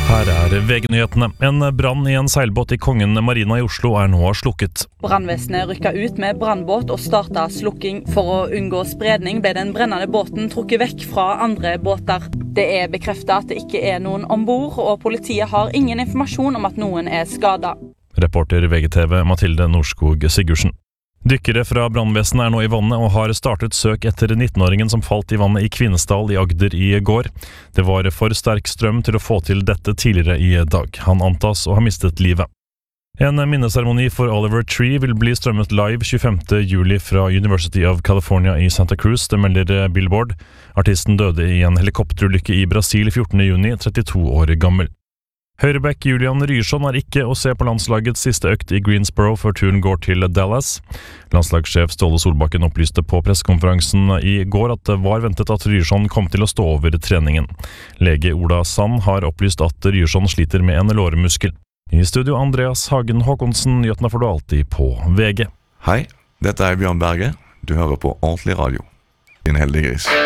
Her VG-nyhetene. En brann I en seilbåt I Kongen Marina I Oslo nå slukket. Brannvesenet rykket ut med brannbåt og startet slukking. For å unngå spredning ble den brennende båten trukket vekk fra andre båter. Det bekreftet at det ikke noen ombord, og politiet har ingen informasjon om at noen skadet. Reporter VGTV Mathilde Norskog Sigursen. Dykkere fra brannvesenet nå I vannet og har startet søk etter 19-åringen som falt I vannet I Kvinesdal I Agder I går. Det var for sterk strøm til å få til dette tidligere I dag. Han antas å ha mistet livet. En minneseremoni for Oliver Tree vil bli strømmet live 25. juli fra University of California I Santa Cruz, det melder Billboard. Artisten døde I en helikopterulykke I Brasil 14. juni, 32 år gammel. Høyreback Julian Ryerson ikke å se på landslagets siste økt I Greensboro før turen går til Dallas. Landslagssjef Ståle Solbakken opplyste på pressekonferansen I går at det var ventet at Ryerson kom til å stå over treningen. Lege Ola Sand har opplyst at Ryerson sliter med en lårmuskel. I studio Andreas Hagen Håkonsen, nyhetene får du alltid på VG. Hei, dette Bjørn Berge. Du hører på Ordentlig Radio. Din heldige gris.